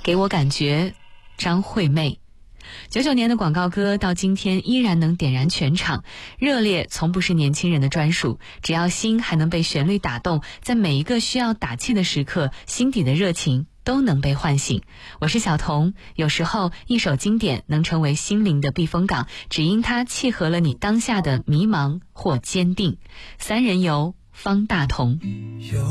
给我感觉，张惠妹。99年的广告歌到今天依然能点燃全场，热烈从不是年轻人的专属，只要心还能被旋律打动，在每一个需要打气的时刻，心底的热情都能被唤醒。我是小童，有时候一首经典能成为心灵的避风港，只因它契合了你当下的迷茫或坚定。三人游，方大同。